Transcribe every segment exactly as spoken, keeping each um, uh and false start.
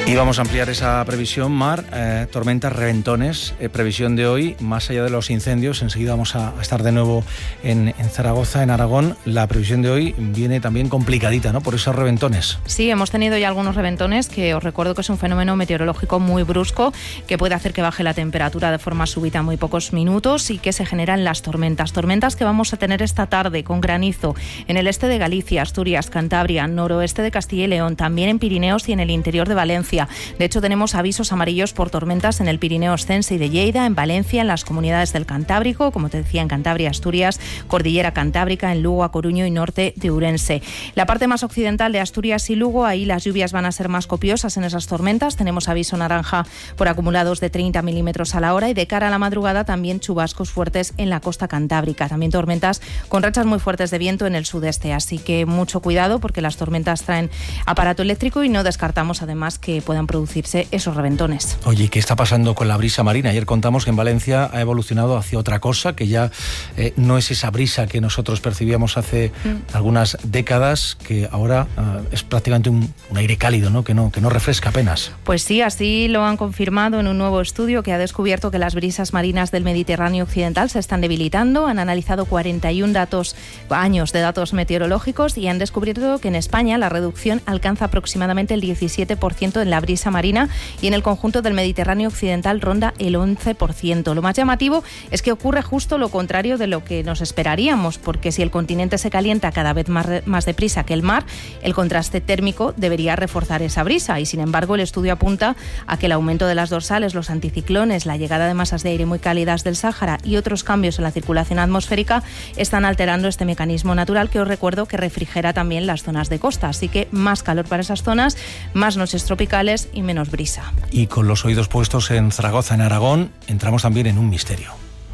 Y vamos a ampliar esa previsión, Mar. Eh, tormentas, reventones, eh, previsión de hoy, más allá de los incendios. Enseguida vamos a, a estar de nuevo en, en Zaragoza, en Aragón. La previsión de hoy viene también complicadita, ¿no?, por esos reventones. Sí, hemos tenido ya algunos reventones, que os recuerdo que es un fenómeno meteorológico muy brusco, que puede hacer que baje la temperatura de forma súbita en muy pocos minutos y que se generan las tormentas. Tormentas que vamos a tener esta tarde con granizo en el este de Galicia, Asturias, Cantabria, noroeste de Castilla y León, también en Pirineos y en el interior de Valencia. De hecho, tenemos avisos amarillos por tormentas en el Pirineo Ostense y de Lleida, en Valencia, en las comunidades del Cantábrico, como te decía, en Cantabria, Asturias, Cordillera Cantábrica, en Lugo, A Coruño y norte de Ourense. La parte más occidental de Asturias y Lugo, ahí las lluvias van a ser más copiosas en esas tormentas. Tenemos aviso naranja por acumulados de treinta milímetros a la hora y de cara a la madrugada también chubascos fuertes en la costa cantábrica. También tormentas con rachas muy fuertes de viento en el sudeste. Así que mucho cuidado porque las tormentas traen aparato eléctrico y no descartamos además que puedan producirse esos reventones. Oye, ¿qué está pasando con la brisa marina? Ayer contamos que en Valencia ha evolucionado hacia otra cosa, que ya eh, no es esa brisa que nosotros percibíamos hace mm. algunas décadas, que ahora uh, es prácticamente un, un aire cálido, ¿no?, que no, que no refresca apenas. Pues sí, así lo han confirmado en un nuevo estudio que ha descubierto que las brisas marinas del Mediterráneo occidental se están debilitando. Han analizado cuarenta y uno datos, años de datos meteorológicos y han descubierto que en España la reducción alcanza aproximadamente el diecisiete por ciento en la brisa marina y en el conjunto del Mediterráneo occidental ronda el once por ciento. Lo más llamativo es que ocurre justo lo contrario de lo que nos esperaríamos, porque si el continente se calienta cada vez más, más deprisa que el mar, el contraste térmico debería reforzar esa brisa y sin embargo el estudio apunta a que el aumento de las dorsales, los anticiclones, la llegada de masas de aire muy cálidas del Sáhara y otros cambios en la circulación atmosférica están alterando este mecanismo natural que os recuerdo que refrigera también las zonas de costa. Así que más calor para esas zonas, más noches tropicales y menos brisa. Y con los oídos puestos en Zaragoza, en Aragón, entramos también en un misterio.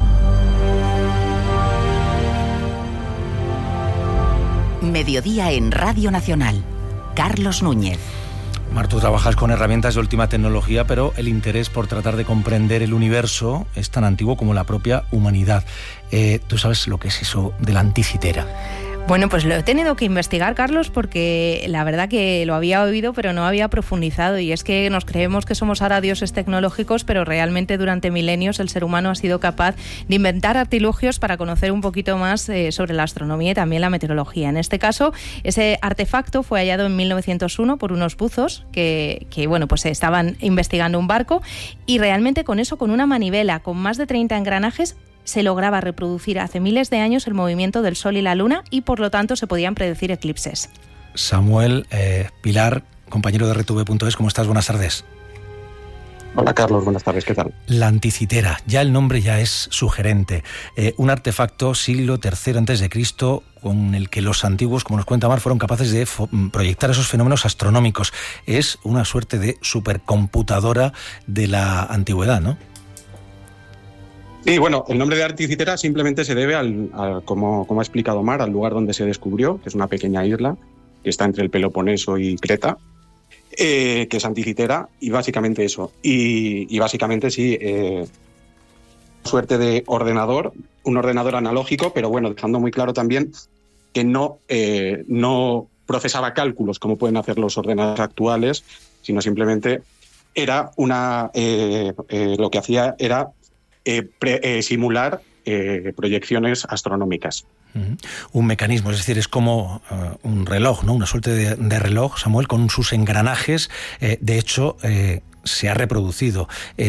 Mediodía en Radio Nacional. Carlos Núñez. Mar, tú trabajas con herramientas de última tecnología, pero el interés por tratar de comprender el universo es tan antiguo como la propia humanidad. Eh, ¿Tú sabes lo que es eso de la anticitera? Bueno, pues lo he tenido que investigar, Carlos, porque la verdad que lo había oído, pero no había profundizado. Y es que nos creemos que somos ahora dioses tecnológicos, pero realmente durante milenios el ser humano ha sido capaz de inventar artilugios para conocer un poquito más eh, sobre la astronomía y también la meteorología. En este caso, ese artefacto fue hallado en mil novecientos uno por unos buzos que, que bueno, pues estaban investigando un barco y realmente con eso, con una manivela, con más de treinta engranajes, se lograba reproducir hace miles de años el movimiento del Sol y la Luna y por lo tanto se podían predecir eclipses. Samuel eh, Pilar, compañero de R T V punto es, ¿cómo estás? Buenas tardes. Hola Carlos, buenas tardes, ¿qué tal? La anticitera, ya el nombre ya es sugerente. Eh, un artefacto siglo tercero antes de Cristo con el que los antiguos, como nos cuenta Mar, fueron capaces de fo- proyectar esos fenómenos astronómicos. Es una suerte de supercomputadora de la antigüedad, ¿no? Sí, bueno, el nombre de anticitera simplemente se debe, al, al como, como ha explicado Mar, al lugar donde se descubrió, que es una pequeña isla que está entre el Peloponeso y Creta, eh, que es anticitera, y básicamente eso. Y, y básicamente sí, eh, suerte de ordenador, un ordenador analógico, pero bueno, dejando muy claro también que no, eh, no procesaba cálculos como pueden hacer los ordenadores actuales, sino simplemente era una, eh, eh, lo que hacía era Eh, pre, eh, simular eh, proyecciones astronómicas. Uh-huh. Un mecanismo, es decir, es como uh, un reloj, ¿no? Una suerte de, de reloj, Samuel, con sus engranajes. Eh, de hecho, eh, se ha reproducido. Eh,